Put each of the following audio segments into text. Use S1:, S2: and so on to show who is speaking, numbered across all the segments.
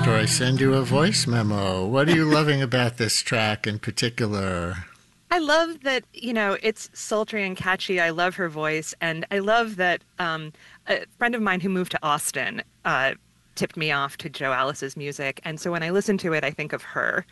S1: before I send you a voice memo. What are you loving about this track in particular?
S2: I love that, it's sultry and catchy. I love her voice. And I love that a friend of mine who moved to Austin tipped me off to Joe Alice's music. And so when I listen to it, I think of her.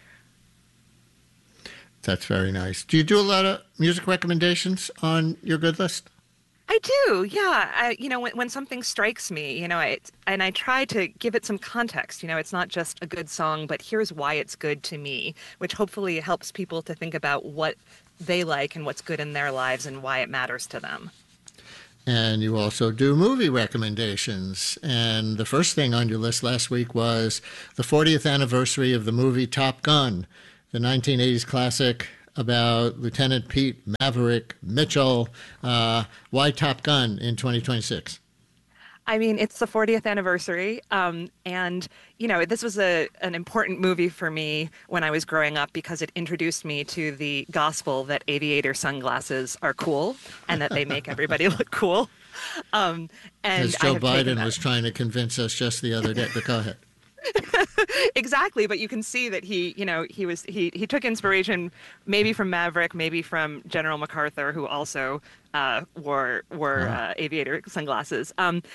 S1: That's very nice. Do you do a lot of music recommendations on your good list?
S2: I do, yeah. When something strikes me, and I try to give it some context. It's not just a good song, but here's why it's good to me, which hopefully helps people to think about what they like and what's good in their lives and why it matters to them.
S1: And you also do movie recommendations. And the first thing on your list last week was the 40th anniversary of the movie Top Gun, the 1980s classic about Lieutenant Pete Maverick Mitchell. Why Top Gun in 2026?
S2: I mean, it's the 40th anniversary. This was an important movie for me when I was growing up because it introduced me to the gospel that aviator sunglasses are cool and that they make everybody look cool. And
S1: As Joe Biden was trying to convince us just the other day, but go ahead.
S2: Exactly, but you can see that he took inspiration maybe from Maverick, maybe from General MacArthur, who also wore aviator sunglasses.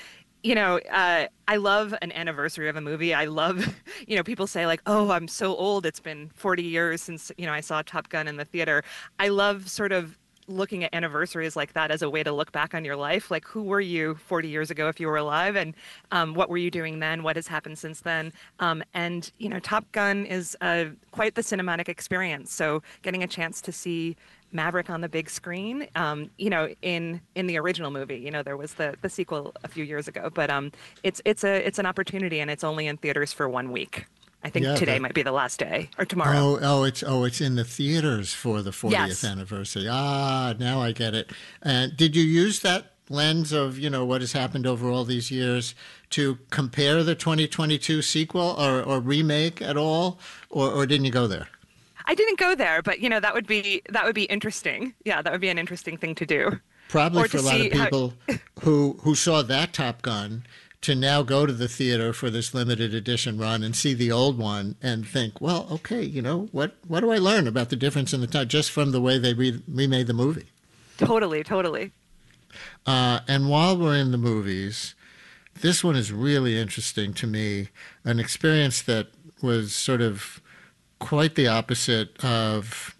S2: I love an anniversary of a movie. I love, people say like, oh, I'm so old. It's been 40 years since, I saw Top Gun in the theater. I love sort of looking at anniversaries like that as a way to look back on your life. Like, who were you 40 years ago if you were alive? And what were you doing then? What has happened since then? Top Gun is quite the cinematic experience. So getting a chance to see Maverick on the big screen, in the original movie, there was the sequel a few years ago, but it's an opportunity, and it's only in theaters for 1 week. I think today might be the last day, or tomorrow.
S1: It's in the theaters for the 40th
S2: Yes.
S1: anniversary. Now I get it. And did you use that lens of, what has happened over all these years to compare the 2022 sequel or remake at all, or didn't you go there?
S2: I didn't go there, but that would be interesting. Yeah, that would be an interesting thing to do.
S1: Probably
S2: Or
S1: for
S2: to
S1: a lot of
S2: see how.
S1: people who saw that Top Gun to now go to the theater for this limited edition run and see the old one and think, well, okay, what do I learn about the difference in the time just from the way they remade the movie?
S2: Totally, totally.
S1: And while we're in the movies, this one is really interesting to me, an experience that was sort of quite the opposite of,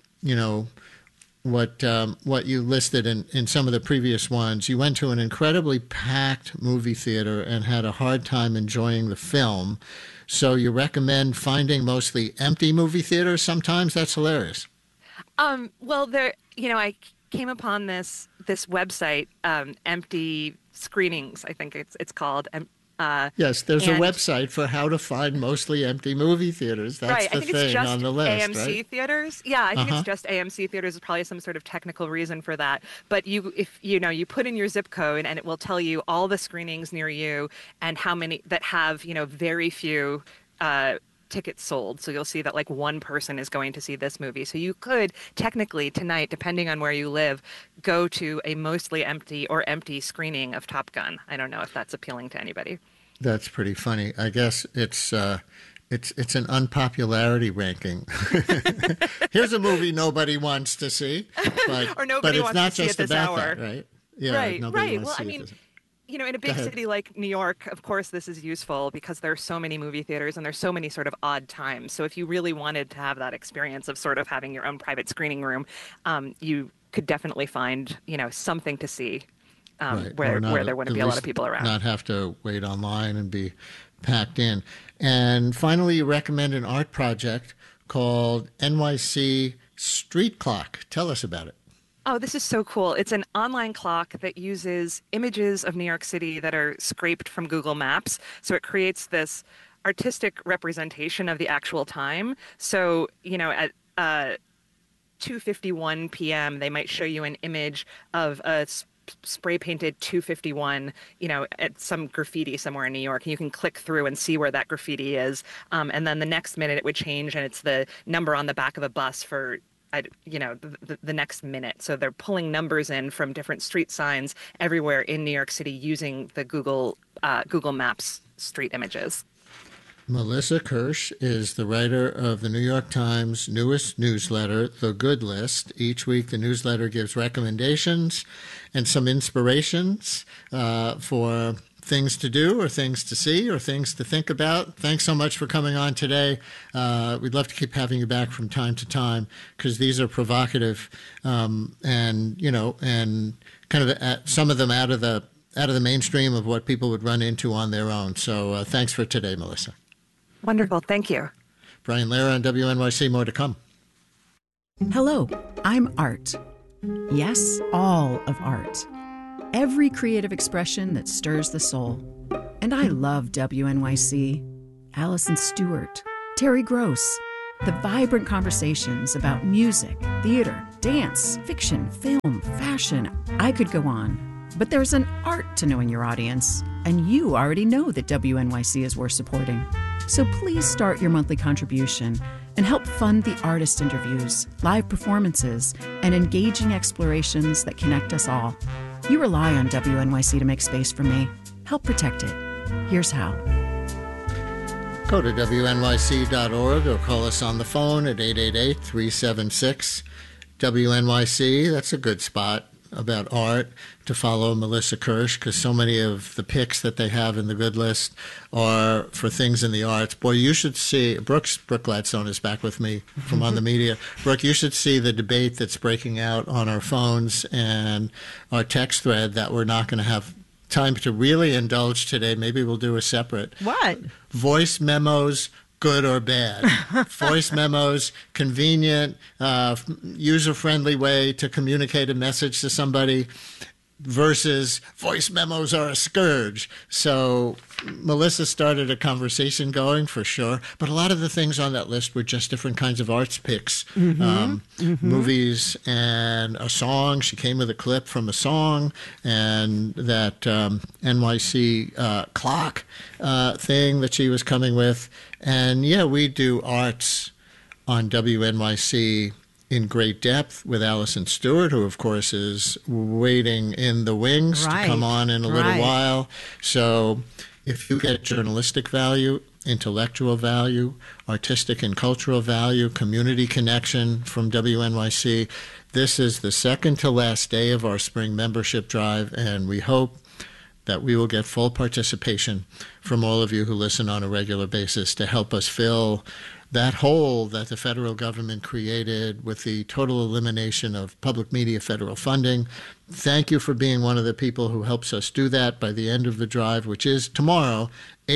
S1: what you listed in some of the previous ones. You went to an incredibly packed movie theater and had a hard time enjoying the film. So you recommend finding mostly empty movie theaters sometimes? That's hilarious.
S2: Well, I came upon this website, Empty Screenings, I think it's called.
S1: Yes, there's a
S2: And
S1: website for how to find mostly empty movie theaters. That's
S2: Right. I
S1: the
S2: think it's
S1: thing on
S2: just
S1: the list,
S2: AMC
S1: right?
S2: theaters. Yeah, I think it's
S1: Uh-huh.
S2: just AMC theaters. There's probably some sort of technical reason for that. But if you put in your zip code and it will tell you all the screenings near you and how many that have, very few tickets sold. So you'll see that like one person is going to see this movie. So you could technically tonight, depending on where you live, go to a mostly empty or empty screening of Top Gun. I don't know if that's appealing to anybody.
S1: That's pretty funny. I guess it's an unpopularity ranking. Here's a movie nobody wants to see,
S2: Or
S1: but
S2: nobody
S1: it's
S2: wants to
S1: not
S2: see it
S1: just
S2: this
S1: about
S2: hour.
S1: that, right? Yeah,
S2: Right,
S1: nobody
S2: right.
S1: wants
S2: Well,
S1: to
S2: I
S1: see it.
S2: mean, in a
S1: Go
S2: big
S1: ahead.
S2: city like New York, of course, this is useful because there's so many movie theaters and there's so many sort of odd times. So if you really wanted to have that experience of sort of having your own private screening room, you could definitely find, something to see
S1: Right, or
S2: where
S1: not
S2: there wouldn't
S1: at
S2: be a lot of
S1: least
S2: people around.
S1: not have to wait online and be packed in. And finally, you recommend an art project called NYC Street Clock. Tell us about it.
S2: Oh, this is so cool. It's an online clock that uses images of New York City that are scraped from Google Maps. So it creates this artistic representation of the actual time. So, at 2:51 p.m., they might show you an image of a spray painted 251, at some graffiti somewhere in New York. And you can click through and see where that graffiti is. And then the next minute it would change and it's the number on the back of a bus for the next minute. So they're pulling numbers in from different street signs everywhere in New York City using the Google Maps street images.
S1: Melissa Kirsch is the writer of the New York Times' newest newsletter, The Good List. Each week, the newsletter gives recommendations and some inspirations for things to do or things to see or things to think about. Thanks so much for coming on today. We'd love to keep having you back from time to time because these are provocative and kind of some of them out of the mainstream of what people would run into on their own. So thanks for today, Melissa.
S2: Wonderful. Thank you.
S1: Brian Lehrer on WNYC. More to come.
S3: Hello, I'm Art. Yes, all of art. Every creative expression that stirs the soul. And I love WNYC. Allison Stewart, Terry Gross, the vibrant conversations about music, theater, dance, fiction, film, fashion. I could go on. But there's an art to knowing your audience, and you already know that WNYC is worth supporting. So please start your monthly contribution and help fund the artist interviews, live performances, and engaging explorations that connect us all. You rely on WNYC to make space for me. Help protect it. Here's how.
S1: Go to WNYC.org or call us on the phone at 888-376-WNYC. That's a good spot about art to follow Melissa Kirsch because so many of the picks that they have in the Good List are for things in the arts. Boy, you should see, Brooke Gladstone is back with me from On the Media. Brooke, you should see the debate that's breaking out on our phones and our text thread that we're not going to have time to really indulge today. Maybe we'll do a separate.
S4: What?
S1: Voice memos, good or bad. Voice memos, convenient, user-friendly way to communicate a message to somebody versus voice memos are a scourge. So Melissa started a conversation going for sure, but a lot of the things on that list were just different kinds of arts picks, movies and a song. She came with a clip from a song and that NYC clock thing that she was coming with. And yeah, we do arts on WNYC in great depth with Allison Stewart, who, of course, is waiting in the wings to come on in a little while. So if you get journalistic value, intellectual value, artistic and cultural value, community connection from WNYC, this is the second to last day of our spring membership drive, and we hope that we will get full participation from all of you who listen on a regular basis to help us fill that hole that the federal government created with the total elimination of public media federal funding. Thank you for being one of the people who helps us do that by the end of the drive, which is tomorrow,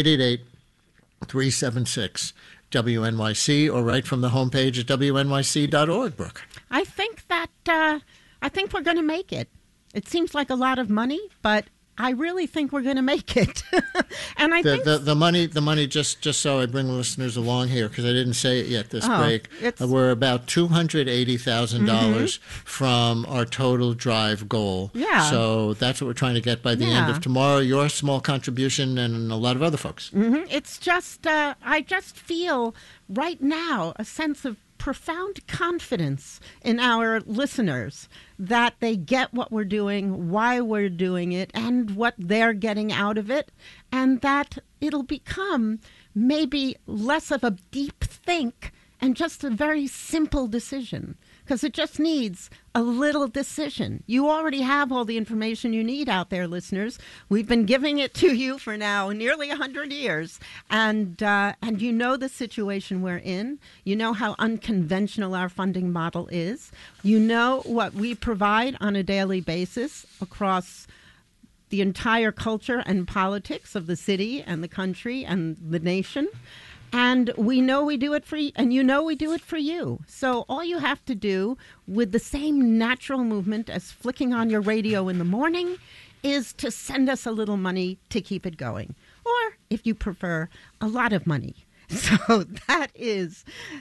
S1: 888-376-WNYC, or right from the homepage at WNYC.org, Brooke.
S4: I think we're going to make it. It seems like a lot of money, but I really think we're going to make it. And I think
S1: the money, just so I bring listeners along here, because I didn't say it yet this break, we're about $280,000 from our total drive goal.
S4: Yeah.
S1: So that's what we're trying to get by the end of tomorrow. Your small contribution and a lot of other folks.
S4: It's just, I just feel right now a sense of profound confidence in our listeners that they get what we're doing, why we're doing it, and what they're getting out of it, and that it'll become maybe less of a deep think and just a very simple decision, because it just needs a little decision. You already have all the information you need out there, listeners. We've been giving it to you for now nearly 100 years, and you know the situation we're in. You know how unconventional our funding model is. You know what we provide on a daily basis across the entire culture and politics of the city and the country and the nation. And we know we do it for you, and you know we do it for you. So all you have to do with the same natural movement as flicking on your radio in the morning is to send us a little money to keep it going. Or, if you prefer, a lot of money. So that is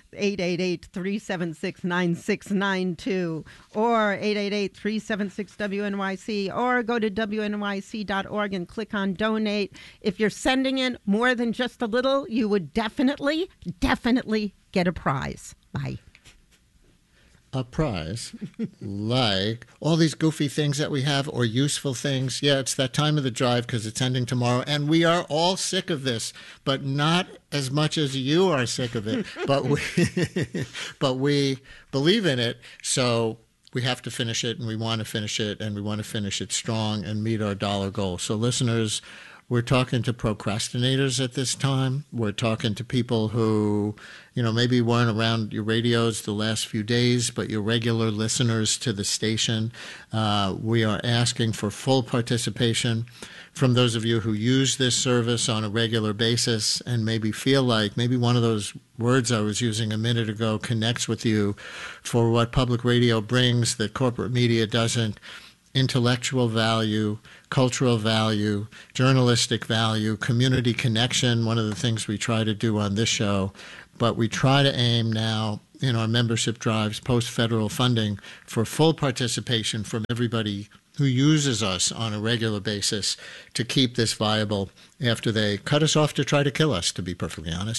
S4: 888-376-9692 or 888-376-WNYC, or go to WNYC.org and click on donate. If you're sending in more than just a little, you would definitely get a prize. Bye.
S1: a prize, like all these goofy things that we have or useful things. Yeah, it's that time of the drive because it's ending tomorrow, and we are all sick of this, but not as much as you are sick of it. But we believe in it, so we have to finish it, and we want to finish it, and we want to finish it strong and meet our dollar goal. So listeners, we're talking to procrastinators at this time. We're talking to people who, maybe weren't around your radios the last few days, but you're regular listeners to the station. We are asking for full participation from those of you who use this service on a regular basis and maybe feel like maybe one of those words I was using a minute ago connects with you for what public radio brings that corporate media doesn't. Intellectual value, cultural value, journalistic value, community connection, one of the things we try to do on this show. But we try to aim now in our membership drives, post-federal funding, for full participation from everybody who uses us on a regular basis to keep this viable after they cut us off to try to kill us, to be perfectly honest.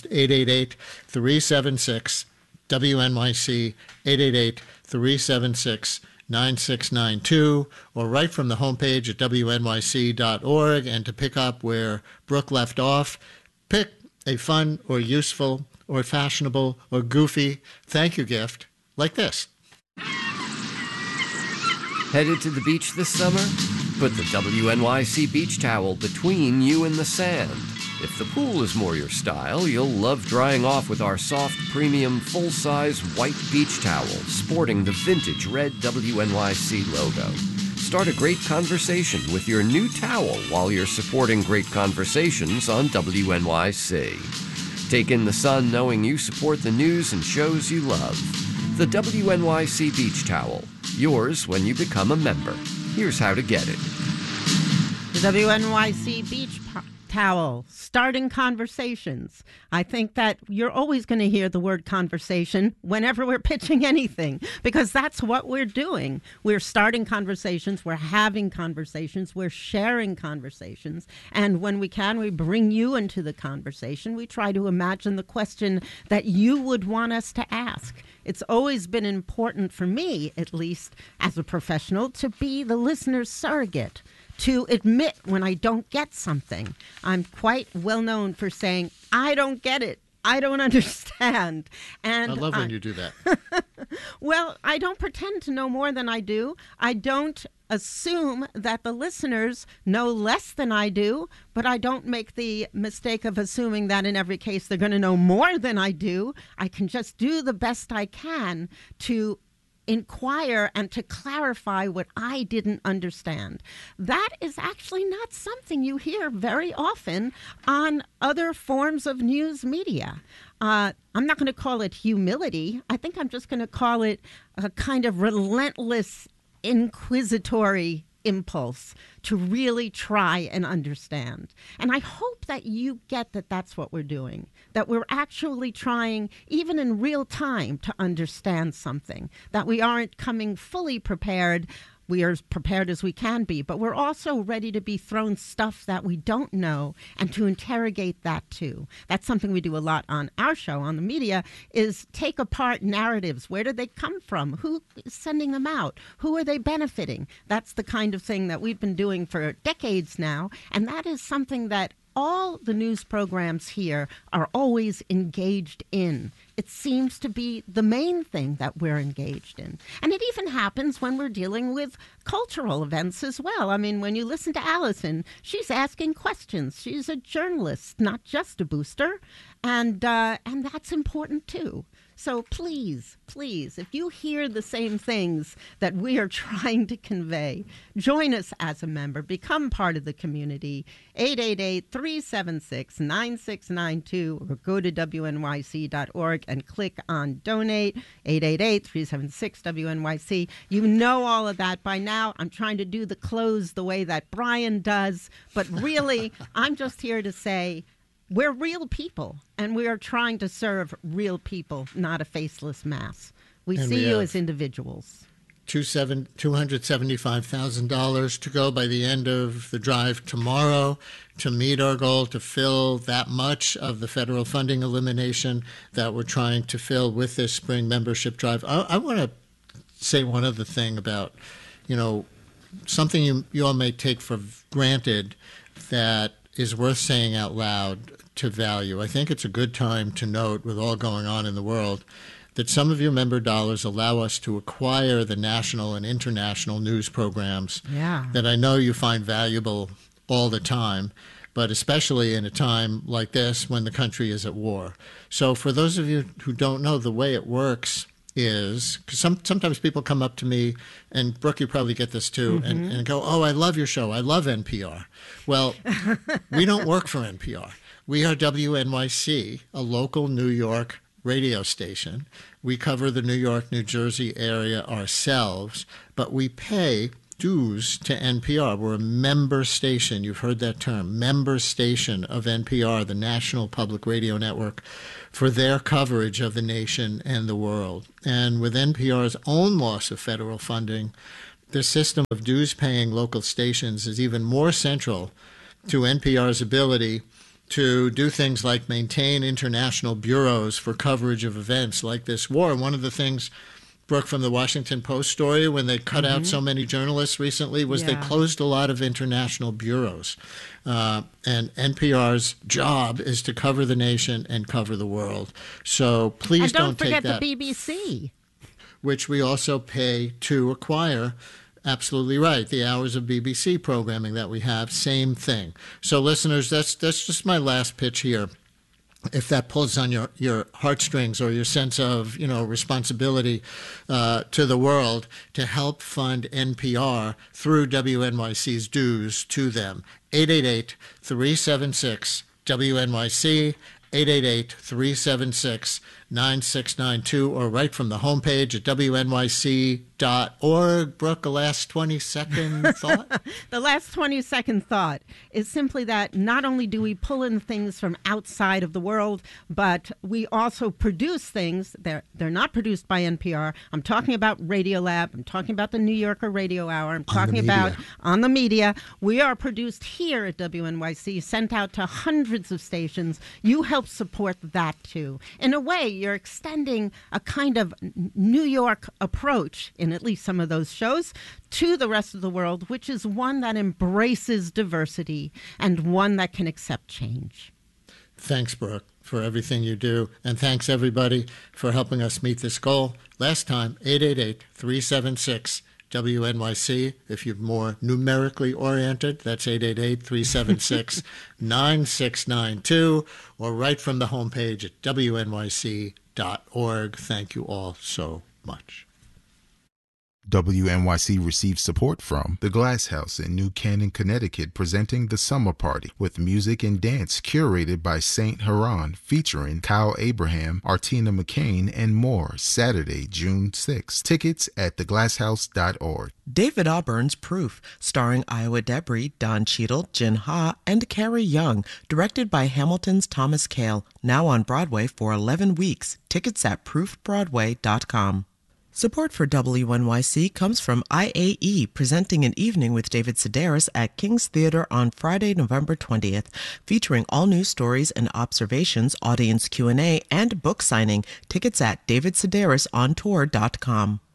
S1: 888-376-WNYC, 888-376-9692, or right from the homepage at wnyc.org. And to pick up where Brooke left off, pick a fun or useful or fashionable or goofy thank you gift like this.
S5: Headed to the beach this summer? Put the WNYC beach towel between you and the sand. If the pool is more your style, you'll love drying off with our soft, premium, full-size white beach towel sporting the vintage red WNYC logo. Start a great conversation with your new towel while you're supporting great conversations on WNYC. Take in the sun knowing you support the news and shows you love. The WNYC beach towel. Yours when you become a member. Here's how to get it.
S4: The WNYC beach towel, starting conversations. I think that you're always going to hear the word conversation whenever we're pitching anything, because that's what we're doing. We're starting conversations, we're having conversations, we're sharing conversations, and when we can, we bring you into the conversation. We try to imagine the question that you would want us to ask. It's always been important for me, at least as a professional, to be the listener's surrogate, to admit when I don't get something. I'm quite well known for saying, I don't get it. I don't understand. And
S1: I love when you do that.
S4: Well, I don't pretend to know more than I do. I don't assume that the listeners know less than I do, but I don't make the mistake of assuming that in every case they're going to know more than I do. I can just do the best I can to inquire and to clarify what I didn't understand. That is actually not something you hear very often on other forms of news media. I'm not going to call it humility. I think I'm just going to call it a kind of relentless inquisitory impulse to really try and understand. And I hope that you get that that's what we're doing, that we're actually trying, even in real time, to understand something, that we aren't coming fully prepared. We are as prepared as we can be, but we're also ready to be thrown stuff that we don't know and to interrogate that too. That's something we do a lot on our show, on the media, is take apart narratives. Where did they come from? Who is sending them out? Who are they benefiting? That's the kind of thing that we've been doing for decades now, and that is something that all the news programs here are always engaged in. It seems to be the main thing that we're engaged in. And it even happens when we're dealing with cultural events as well. I mean, when you listen to Allison, she's asking questions. She's a journalist, not just a booster. And that's important too. So please, please, if you hear the same things that we are trying to convey, join us as a member. Become part of the community. 888-376-9692 or go to wnyc.org and click on donate. 888-376-WNYC. You know all of that by now. I'm trying to do the close the way that Brian does. But really, I'm just here to say, we're real people, and we are trying to serve real people, not a faceless mass. We see you as individuals.
S1: $275,000 to go by the end of the drive tomorrow to meet our goal to fill that much of the federal funding elimination that we're trying to fill with this spring membership drive. I want to say one other thing about, something you all may take for granted that is worth saying out loud to value. I think it's a good time to note, with all going on in the world, that some of your member dollars allow us to acquire the national and international news programs that I know you find valuable all the time, but especially in a time like this when the country is at war. So for those of you who don't know, the way it works is, because sometimes people come up to me, and Brooke, you probably get this too, and go, oh, I love your show. I love NPR. Well, we don't work for NPR. We are WNYC, a local New York radio station. We cover the New York, New Jersey area ourselves, but we pay dues to NPR. We're a member station. You've heard that term, member station of NPR, the National Public Radio Network, for their coverage of the nation and the world. And with NPR's own loss of federal funding, the system of dues-paying local stations is even more central to NPR's ability to do things like maintain international bureaus for coverage of events like this war. One of the things, Brooke, from the Washington Post story, when they cut out so many journalists recently, was they closed a lot of international bureaus. And NPR's job is to cover the nation and cover the world. So please don't take that.
S4: And don't forget the BBC,
S1: which we also pay to acquire. Absolutely right. The hours of BBC programming that we have, same thing. So listeners, that's just my last pitch here. If that pulls on your heartstrings or your sense of, responsibility to the world, to help fund NPR through WNYC's dues to them. 888-376-WNYC, 888-376-9692, or right from the homepage at WNYC.org. Brooke, a last 20-second thought?
S4: The last 20-second thought is simply that not only do we pull in things from outside of the world, but we also produce things. They're not produced by NPR. I'm talking about Radiolab. I'm talking about the New Yorker Radio Hour. I'm talking about On the Media. We are produced here at WNYC, sent out to hundreds of stations. You help support that, too. In a way, you're extending a kind of New York approach, in at least some of those shows, to the rest of the world, which is one that embraces diversity and one that can accept change.
S1: Thanks, Brooke, for everything you do. And thanks, everybody, for helping us meet this goal. Last time, 888-376-WNYC. If you're more numerically oriented, that's 888-376-9692, or right from the homepage at WNYC.org. Thank you all so much.
S6: WNYC receives support from The Glass House in New Canaan, Connecticut, presenting The Summer Party with music and dance curated by Saint Haran, featuring Kyle Abraham, Artina McCain, and more, Saturday, June 6. Tickets at theglasshouse.org.
S7: David Auburn's Proof, starring Iowa Debris, Don Cheadle, Jin Ha, and Carrie Young, directed by Hamilton's Thomas Kail, now on Broadway for 11 weeks. Tickets at proofbroadway.com. Support for WNYC comes from IAE, presenting an evening with David Sedaris at King's Theater on Friday, November 20th, featuring all news stories and observations, audience Q&A, and book signing. Tickets at davidsedarisontour.com.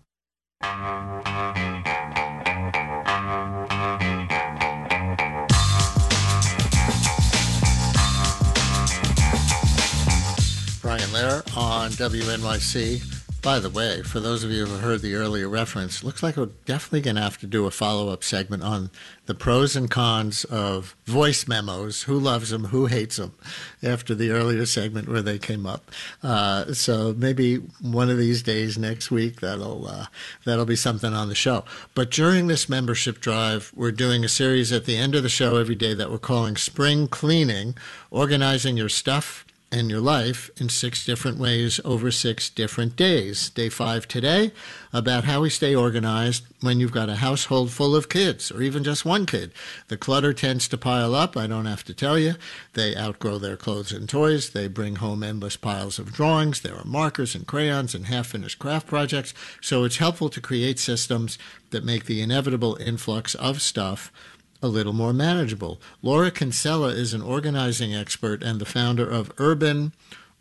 S1: Brian Lehrer on WNYC. By the way, for those of you who heard the earlier reference, looks like we're definitely going to have to do a follow-up segment on the pros and cons of voice memos, who loves them, who hates them, after the earlier segment where they came up. So maybe one of these days next week, that'll be something on the show. But during this membership drive, we're doing a series at the end of the show every day that we're calling Spring Cleaning, organizing your stuff and your life in 6 different ways over 6 different days. Day 5 today, about how we stay organized when you've got a household full of kids, or even just one kid. The clutter tends to pile up, I don't have to tell you. They outgrow their clothes and toys. They bring home endless piles of drawings. There are markers and crayons and half-finished craft projects. So it's helpful to create systems that make the inevitable influx of stuff a little more manageable. Laura Kinsella is an organizing expert and the founder of Urban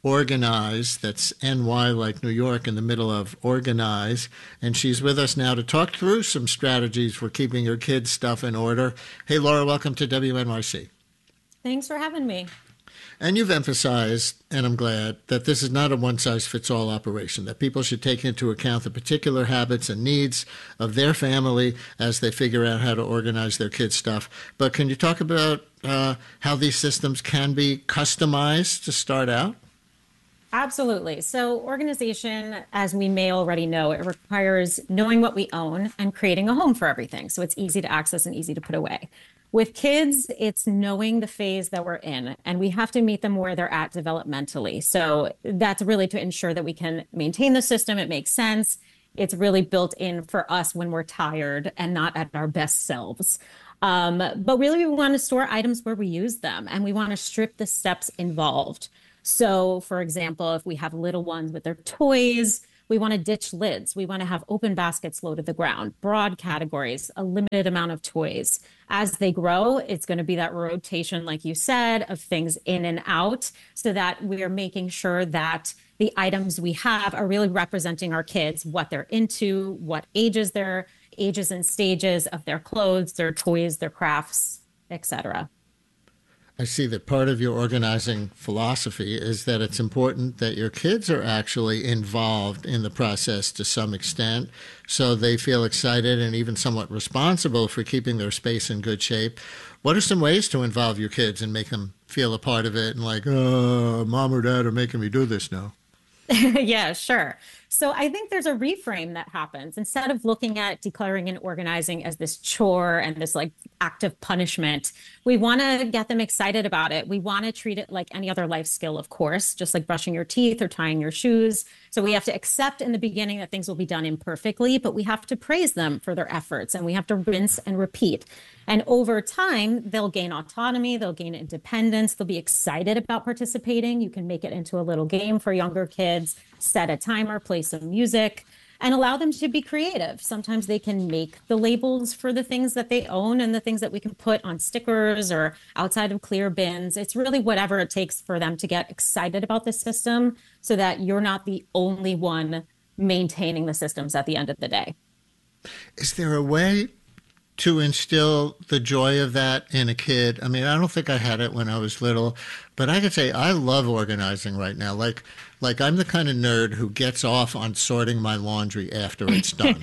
S1: Organize, that's NY like New York in the middle of organize. And she's with us now to talk through some strategies for keeping your kids' stuff in order. Hey, Laura, welcome to WNYC.
S8: Thanks for having me.
S1: And you've emphasized, and I'm glad, that this is not a one-size-fits-all operation, that people should take into account the particular habits and needs of their family as they figure out how to organize their kids' stuff. But can you talk about how these systems can be customized to start out?
S8: Absolutely. So organization, as we may already know, it requires knowing what we own and creating a home for everything. So it's easy to access and easy to put away. With kids, it's knowing the phase that we're in, and we have to meet them where they're at developmentally. So that's really to ensure that we can maintain the system. It makes sense. It's really built in for us when we're tired and not at our best selves. But really, we want to store items where we use them, and we want to strip the steps involved. So, for example, if we have little ones with their toys, we want to ditch lids. We want to have open baskets low to the ground, broad categories, a limited amount of toys. As they grow, it's going to be that rotation, like you said, of things in and out, so that we are making sure that the items we have are really representing our kids, what they're into, what ages and stages of their clothes, their toys, their crafts, etc.
S1: I see that part of your organizing philosophy is that it's important that your kids are actually involved in the process to some extent, so they feel excited and even somewhat responsible for keeping their space in good shape. What are some ways to involve your kids and make them feel a part of it and like, oh, mom or dad are making me do this now?
S8: Yeah, sure. So I think there's a reframe that happens. Instead of looking at decluttering and organizing as this chore and this like active punishment, we want to get them excited about it. We want to treat it like any other life skill, of course, just like brushing your teeth or tying your shoes. So we have to accept in the beginning that things will be done imperfectly, but we have to praise them for their efforts, and we have to rinse and repeat. And over time, they'll gain autonomy, they'll gain independence, they'll be excited about participating. You can make it into a little game for younger kids, set a timer, play some music, and allow them to be creative. Sometimes they can make the labels for the things that they own and the things that we can put on stickers or outside of clear bins. It's really whatever it takes for them to get excited about the system, so that you're not the only one maintaining the systems at the end of the day.
S1: Is there a way to instill the joy of that in a kid? I mean, I don't think I had it when I was little, but I could say I love organizing right now. Like I'm the kind of nerd who gets off on sorting my laundry after it's done.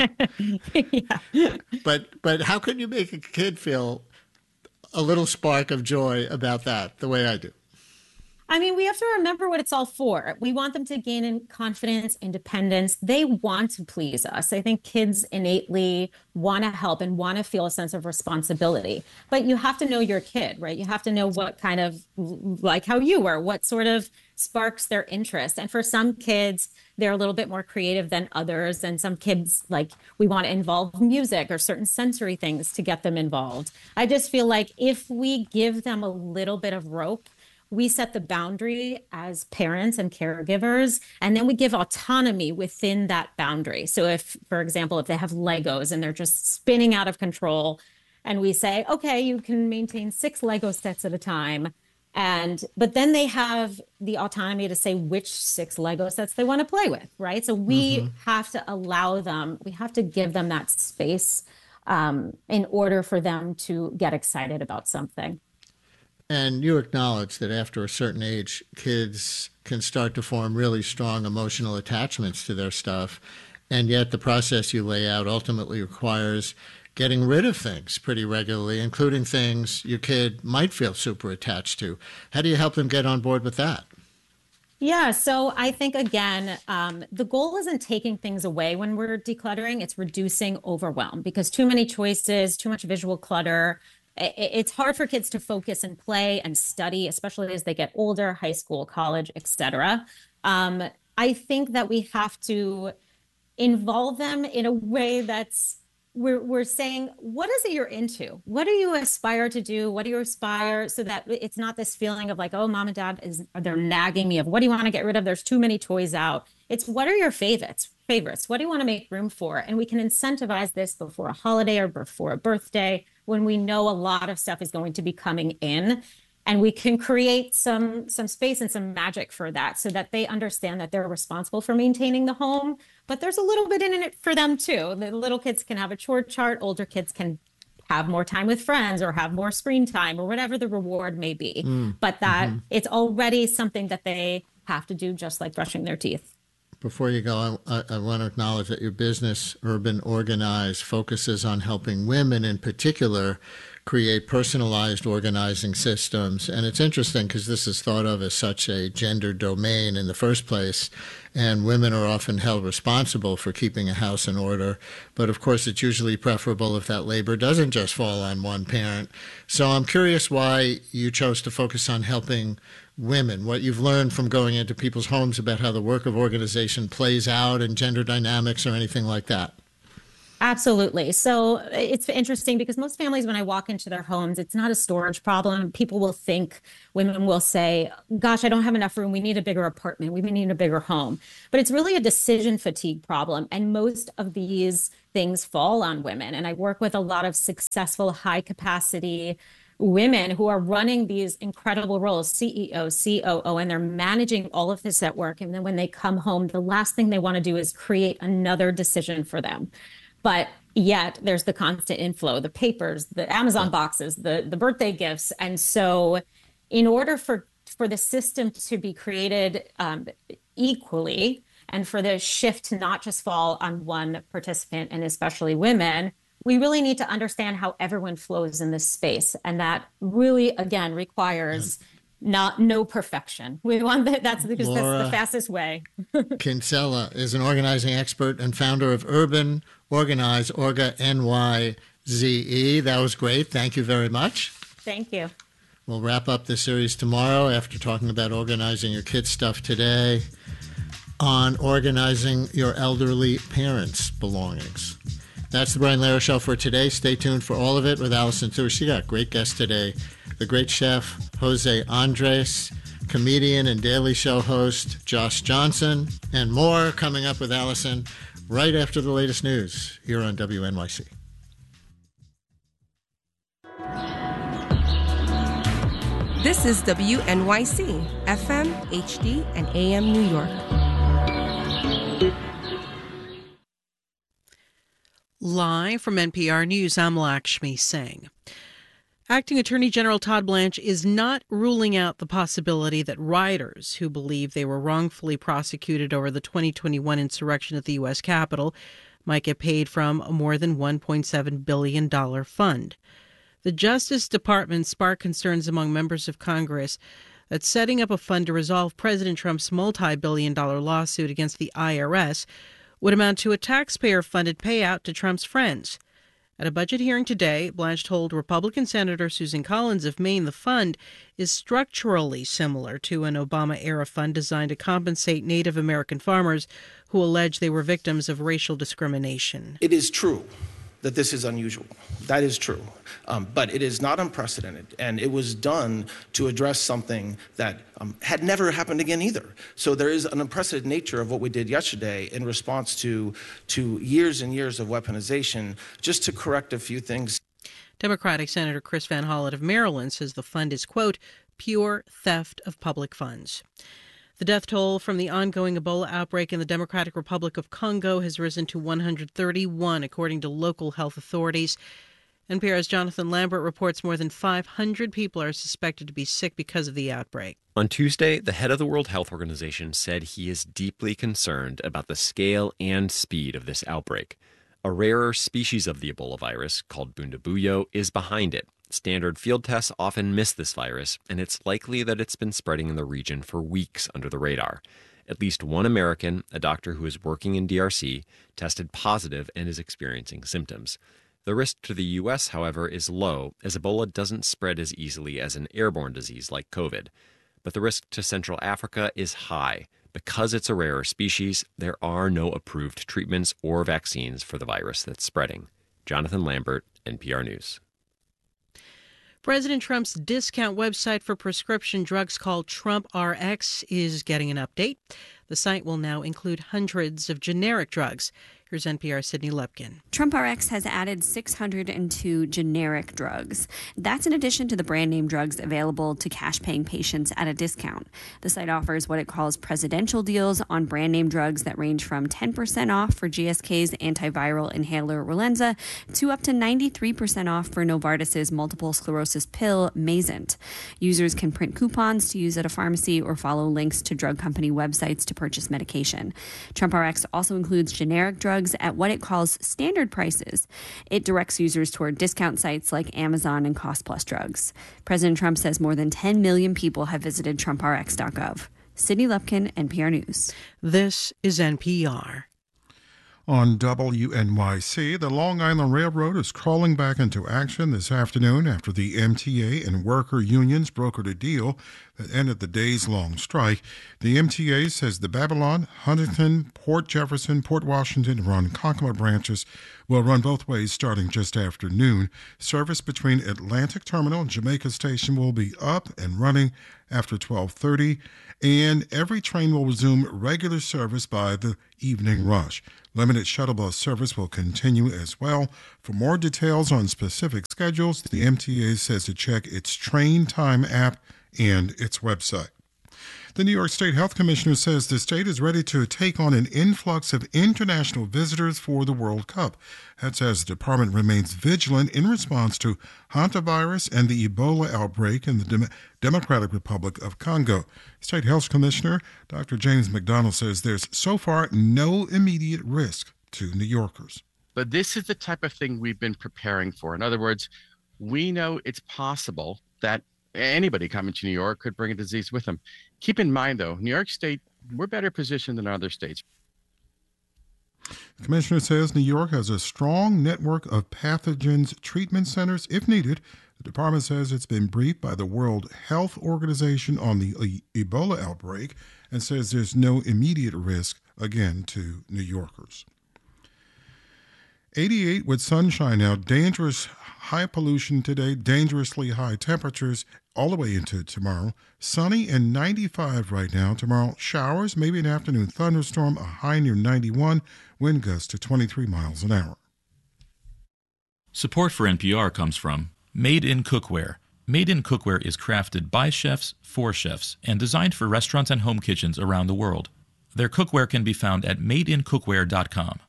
S8: Yeah.
S1: But how can you make a kid feel a little spark of joy about that, the way I do?
S8: I mean, we have to remember what it's all for. We want them to gain in confidence, independence. They want to please us. I think kids innately want to help and want to feel a sense of responsibility. But you have to know your kid, right? You have to know what kind of, like how you were, what sort of sparks their interest. And for some kids, they're a little bit more creative than others. And some kids, like, we want to involve music or certain sensory things to get them involved. I just feel like if we give them a little bit of rope, we set the boundary as parents and caregivers, and then we give autonomy within that boundary. So if, for example, if they have Legos and they're just spinning out of control, and we say, okay, you can maintain 6 Lego sets at a time, but then they have the autonomy to say which 6 Lego sets they want to play with, right? So we have to allow them, we have to give them that space in order for them to get excited about something.
S1: And you acknowledge that after a certain age, kids can start to form really strong emotional attachments to their stuff. And yet the process you lay out ultimately requires getting rid of things pretty regularly, including things your kid might feel super attached to. How do you help them get on board with that?
S8: Yeah, so I think, again, the goal isn't taking things away when we're decluttering. It's reducing overwhelm, because too many choices, too much visual clutter, it's hard for kids to focus and play and study, especially as they get older, high school, college, etc. I think that we have to involve them in a way that's, we're saying, what is it you're into? What do you aspire to do? What do you aspire, so that it's not this feeling of like, oh, mom and dad they're nagging me of what do you want to get rid of? There's too many toys out. It's what are your favorites? What do you want to make room for? And we can incentivize this before a holiday or before a birthday, when we know a lot of stuff is going to be coming in. And we can create some space and some magic for that so that they understand that they're responsible for maintaining the home. But there's a little bit in it for them, too. The little kids can have a chore chart. Older kids can have more time with friends or have more screen time or whatever the reward may be. But that it's already something that they have to do, just like brushing their teeth.
S1: Before you go, I want to acknowledge that your business, Urban Organize, focuses on helping women in particular create personalized organizing systems. And it's interesting because this is thought of as such a gender domain in the first place, and women are often held responsible for keeping a house in order. But of course, it's usually preferable if that labor doesn't just fall on one parent. So I'm curious why you chose to focus on helping women, what you've learned from going into people's homes about how the work of organization plays out and gender dynamics or anything like that.
S8: Absolutely. So it's interesting because most families, when I walk into their homes, it's not a storage problem. People will think, women will say, gosh, I don't have enough room. We need a bigger apartment. We need a bigger home. But it's really a decision fatigue problem. And most of these things fall on women. And I work with a lot of successful, high capacity women who are running these incredible roles, CEO, COO, and they're managing all of this at work. And then when they come home, the last thing they want to do is create another decision for them. But yet there's the constant inflow, the papers, the Amazon boxes, the birthday gifts. And so in order for the system to be created equally and for the shift to not just fall on one participant and especially women, we really need to understand how everyone flows in this space. And that really, again, requires no perfection. We want that's because that's the fastest way.
S1: Kinsella is an organizing expert and founder of Urban Organize, Orga NYZE. That was great. Thank you very much.
S8: Thank you.
S1: We'll wrap up the series tomorrow after talking about organizing your kids' stuff today on organizing your elderly parents' belongings. That's the Brian Lehrer Show for today. Stay tuned for all of it with Allison Stewart. She got a great guest today, the great chef Jose Andres, comedian and Daily Show host Josh Johnson, and more coming up with Allison right after the latest news here on WNYC.
S9: This is WNYC, FM, HD, and AM New York.
S10: Live from NPR News, I'm Lakshmi Singh. Acting Attorney General Todd Blanche is not ruling out the possibility that rioters who believe they were wrongfully prosecuted over the 2021 insurrection at the U.S. Capitol might get paid from a more than $1.7 billion fund. The Justice Department sparked concerns among members of Congress that setting up a fund to resolve President Trump's multi-billion-dollar lawsuit against the IRS would amount to a taxpayer-funded payout to Trump's friends. At a budget hearing today, Blanche told Republican Senator Susan Collins of Maine the fund is structurally similar to an Obama-era fund designed to compensate Native American farmers who allege they were victims of racial discrimination.
S11: It is true that this is unusual. That is true. But it is not unprecedented, and it was done to address something that had never happened again either. So there is an unprecedented nature of what we did yesterday in response to years and years of weaponization, just to correct a few things.
S10: Democratic Senator Chris Van Hollen of Maryland says the fund is, quote, pure theft of public funds. The death toll from the ongoing Ebola outbreak in the Democratic Republic of Congo has risen to 131, according to local health authorities. NPR's Jonathan Lambert reports more than 500 people are suspected to be sick because of the outbreak.
S12: On Tuesday, the head of the World Health Organization said he is deeply concerned about the scale and speed of this outbreak. A rarer species of the Ebola virus, called Bundibugyo, is behind it. Standard field tests often miss this virus, and it's likely that it's been spreading in the region for weeks under the radar. At least one American, a doctor who is working in DRC, tested positive and is experiencing symptoms. The risk to the U.S., however, is low, as Ebola doesn't spread as easily as an airborne disease like COVID. But the risk to Central Africa is high. Because it's a rarer species, there are no approved treatments or vaccines for the virus that's spreading. Jonathan Lambert, NPR News.
S10: President Trump's discount website for prescription drugs called TrumpRx is getting an update. The site will now include hundreds of generic drugs. Here's NPR's Sydney Lupkin.
S13: TrumpRx has added 602 generic drugs. That's in addition to the brand name drugs available to cash-paying patients at a discount. The site offers what it calls presidential deals on brand name drugs that range from 10% off for GSK's antiviral inhaler Relenza to up to 93% off for Novartis's multiple sclerosis pill Mayzent. Users can print coupons to use at a pharmacy or follow links to drug company websites to purchase medication. TrumpRx also includes generic drugs at what it calls standard prices. It directs users toward discount sites like Amazon and Cost Plus Drugs. President Trump says more than 10 million people have visited TrumpRx.gov. Sydney Lupkin, NPR News.
S10: This is NPR.
S14: On WNYC, the Long Island Railroad is crawling back into action this afternoon after the MTA and worker unions brokered a deal that ended the days-long strike. The MTA says the Babylon, Huntington, Port Jefferson, Port Washington, and Ronkonkoma branches will run both ways starting just after noon. Service between Atlantic Terminal and Jamaica Station will be up and running after 12:30, and every train will resume regular service by the evening rush. Limited shuttle bus service will continue as well. For more details on specific schedules, the MTA says to check its Train Time app and its website. The New York State Health Commissioner says the state is ready to take on an influx of international visitors for the World Cup. That's as the department remains vigilant in response to hantavirus and the Ebola outbreak in the Democratic Republic of Congo. State Health Commissioner Dr. James McDonald says there's so far no immediate risk to New Yorkers.
S15: But this is the type of thing we've been preparing for. In other words, we know it's possible that anybody coming to New York could bring a disease with them. Keep in mind, though, New York State, we're better positioned than other states.
S14: The commissioner says New York has a strong network of pathogens treatment centers if needed. The department says it's been briefed by the World Health Organization on the Ebola outbreak and says there's no immediate risk, again, to New Yorkers. 88 with sunshine now, dangerous high pollution today, dangerously high temperatures all the way into tomorrow. Sunny and 95 right now. Tomorrow, showers, maybe an afternoon thunderstorm, a high near 91, wind gusts to 23 miles an hour.
S16: Support for NPR comes from Made in Cookware. Made in Cookware is crafted by chefs for chefs and designed for restaurants and home kitchens around the world. Their cookware can be found at madeincookware.com.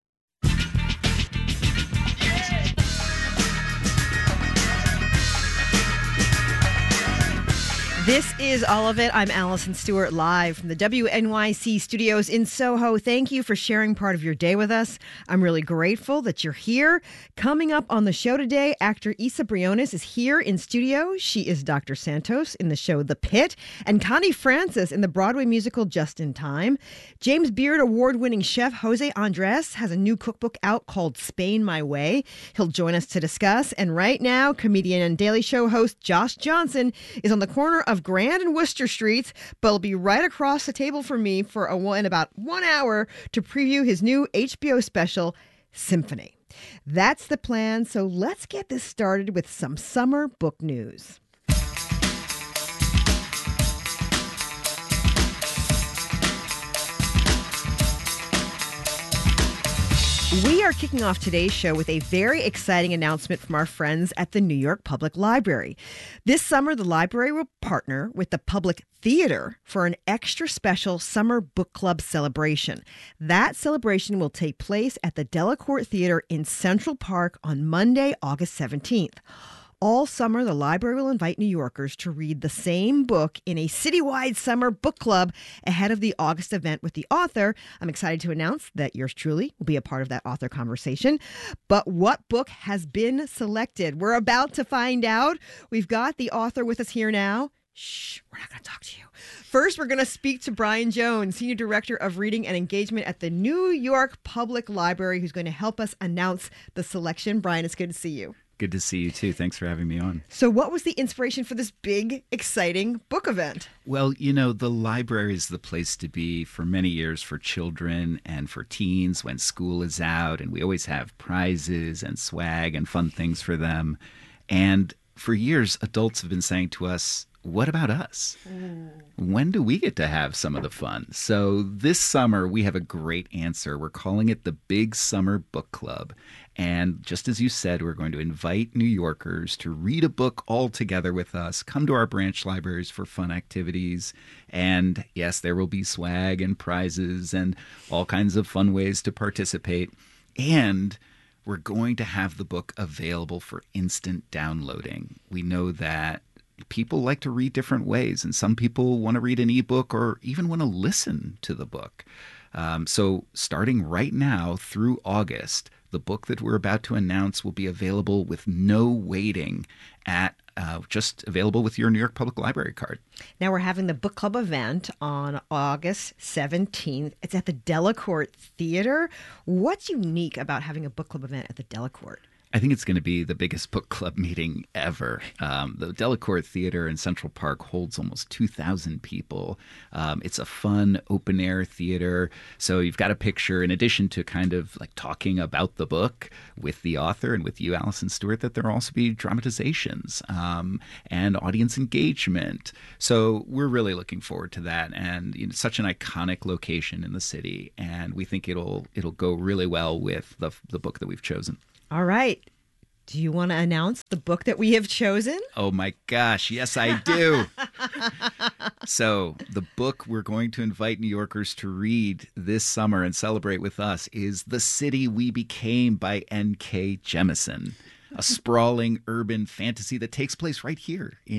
S17: This is All of It. I'm Allison Stewart, live from the WNYC studios in Soho. Thank you for sharing part of your day with us. I'm really grateful that you're here. Coming up on the show today, actor Isa Briones is here in studio. She is Dr. Santos in the show The Pit, and Connie Francis in the Broadway musical Just in Time. James Beard award-winning chef Jose Andres has a new cookbook out called Spain My Way. He'll join us to discuss. And right now, comedian and Daily Show host Josh Johnson is on the corner of Grand and Worcester Streets, but will be right across the table from me for in about 1 hour to preview his new HBO special, Symphony. That's the plan, so let's get this started with some summer book news. We are kicking off today's show with a very exciting announcement from our friends at the New York Public Library. This summer, the library will partner with the Public Theater for an extra special summer book club celebration. That celebration will take place at the Delacorte Theater in Central Park on Monday, August 17th. All summer, the library will invite New Yorkers to read the same book in a citywide summer book club ahead of the August event with the author. I'm excited to announce that yours truly will be a part of that author conversation. But what book has been selected? We're about to find out. We've got the author with us here now. Shh, we're not going to talk to you. First, we're going to speak to Brian Jones, Senior Director of Reading and Engagement at the New York Public Library, who's going to help us announce the selection. Brian, it's good to see you.
S18: Good to see you, too. Thanks for having me on.
S17: So what was the inspiration for this big, exciting book event?
S18: Well, you know, the library is the place to be for many years for children and for teens when school is out, and we always have prizes and swag and fun things for them. And for years, adults have been saying to us, what about us? When do we get to have some of the fun? So this summer, we have a great answer. We're calling it the Big Summer Book Club. And just as you said, we're going to invite New Yorkers to read a book all together with us, come to our branch libraries for fun activities. And yes, there will be swag and prizes and all kinds of fun ways to participate. And we're going to have the book available for instant downloading. We know that people like to read different ways, and some people want to read an ebook or even want to listen to the book. So starting right now through August, the book that we're about to announce will be available with no waiting just available with your New York Public Library card.
S17: Now we're having the book club event on August 17th. It's at the Delacorte Theater. What's unique about having a book club event at the Delacorte?
S18: I think it's going to be the biggest book club meeting ever. The Delacorte Theater in Central Park holds almost 2,000 people. It's a fun open-air theater. So you've got a picture, in addition to kind of like talking about the book with the author and with you, Allison Stewart, that there will also be dramatizations and audience engagement. So we're really looking forward to that. And such an iconic location in the city. And we think it'll go really well with the book that we've chosen.
S17: All right. Do you want to announce the book that we have chosen?
S18: Oh my gosh, yes I do. So the book we're going to invite New Yorkers to read this summer and celebrate with us is The City We Became by N.K. Jemisin, a sprawling urban fantasy that takes place right here in